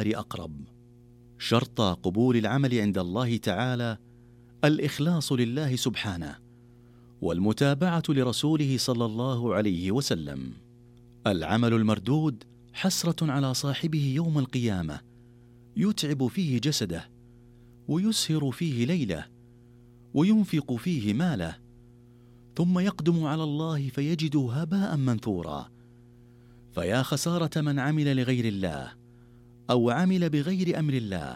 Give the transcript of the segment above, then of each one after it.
النار أقرب. شرط قبول العمل عند الله تعالى الإخلاص لله سبحانه، والمتابعة لرسوله صلى الله عليه وسلم. العمل المردود حسرة على صاحبه يوم القيامة، يتعب فيه جسده، ويسهر فيه ليله، وينفق فيه ماله، ثم يقدم على الله فيجده هباء منثورا. فيا خسارة من عمل لغير الله أو عمل بغير أمر الله.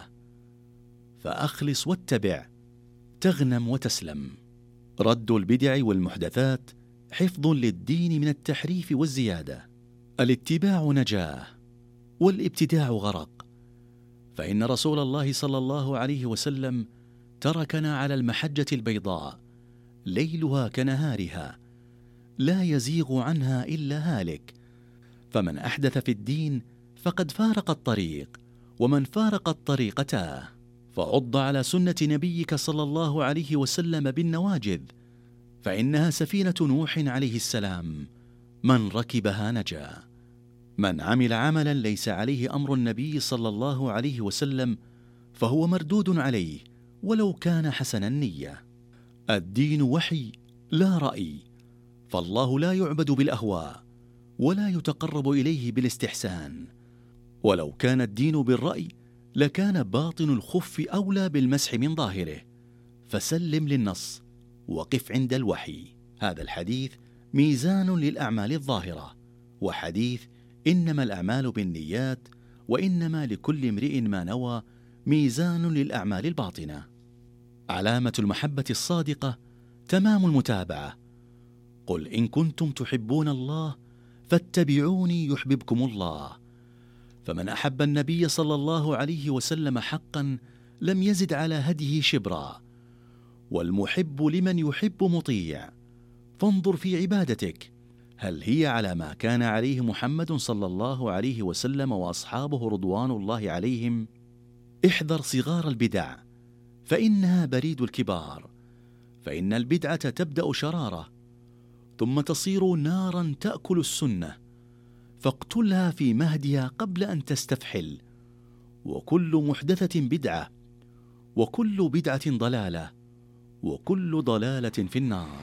فأخلص واتبع تغنم وتسلم. رد البدع والمحدثات حفظ للدين من التحريف والزيادة. الاتباع نجاة والابتداع غرق، فإن رسول الله صلى الله عليه وسلم تركنا على المحجة البيضاء ليلها كنهارها، لا يزيغ عنها إلا هالك. فمن أحدث في الدين فقد فارق الطريق، ومن فارق الطريق تاه. فعض على سنة نبيك صلى الله عليه وسلم بالنواجذ، فإنها سفينة نوح عليه السلام، من ركبها نجا. من عمل عملا ليس عليه أمر النبي صلى الله عليه وسلم فهو مردود عليه ولو كان حسن النية. الدين وحي لا رأي، فالله لا يعبد بالأهواء ولا يتقرب إليه بالاستحسان. ولو كان الدين بالرأي لكان باطن الخف أولى بالمسح من ظاهره. فسلم للنص وقف عند الوحي. هذا الحديث ميزان للأعمال الظاهرة، وحديث إنما الأعمال بالنيات وإنما لكل امرئ ما نوى ميزان للأعمال الباطنة. علامة المحبة الصادقة تمام المتابعة. قل إن كنتم تحبون الله فاتبعوني يحببكم الله. فمن أحب النبي صلى الله عليه وسلم حقا لم يزد على هديه شبرا. والمحب لمن يحب مطيع. فانظر في عبادتك، هل هي على ما كان عليه محمد صلى الله عليه وسلم وأصحابه رضوان الله عليهم؟ احذر صغار البدع فإنها بريد الكبار. فإن البدعة تبدأ شرارة ثم تصير نارا تأكل السنة، فاقتلها في مهدها قبل أن تستفحل. وكل محدثة بدعة، وكل بدعة ضلالة، وكل ضلالة في النار.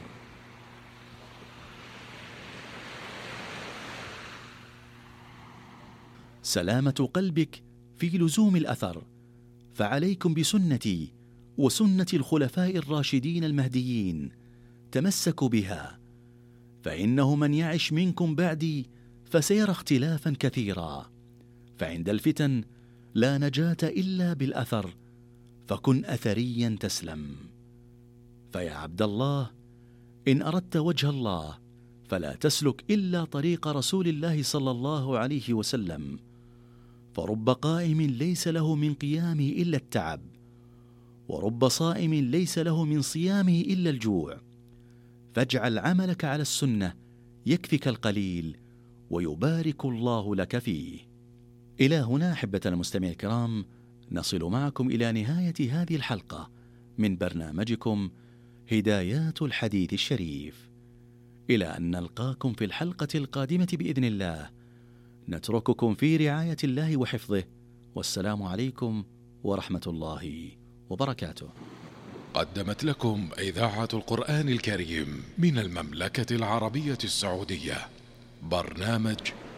سلامة قلبك في لزوم الأثر، فعليكم بسنتي وسنة الخلفاء الراشدين المهديين، تمسكوا بها، فإنه من يعش منكم بعدي فسيرى اختلافا كثيرا. فعند الفتن لا نجاة إلا بالأثر، فكن أثريا تسلم. فيا عبد الله، إن أردت وجه الله فلا تسلك إلا طريق رسول الله صلى الله عليه وسلم. فرب قائم ليس له من قيامه إلا التعب، ورب صائم ليس له من صيامه إلا الجوع. فاجعل عملك على السنة يكفك القليل ويبارك الله لك فيه. إلى هنا أحبتنا المستمعين الكرام نصل معكم إلى نهاية هذه الحلقة من برنامجكم هدايات الحديث الشريف. إلى أن نلقاكم في الحلقة القادمة بإذن الله، نترككم في رعاية الله وحفظه، والسلام عليكم ورحمة الله وبركاته. قدمت لكم إذاعة القرآن الكريم من المملكة العربية السعودية برنامج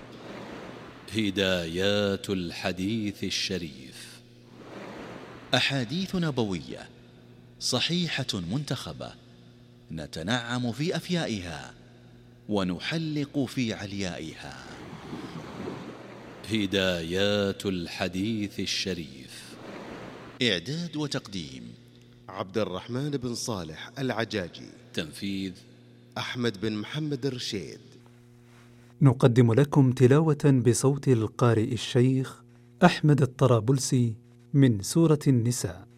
هدايات الحديث الشريف. أحاديث نبوية صحيحة منتخبة، نتنعم في أفيائها ونحلق في عليائها. هدايات الحديث الشريف. إعداد وتقديم عبد الرحمن بن صالح العجاجي. تنفيذ أحمد بن محمد الرشيد. نقدم لكم تلاوة بصوت القارئ الشيخ أحمد الطرابلسي من سورة النساء.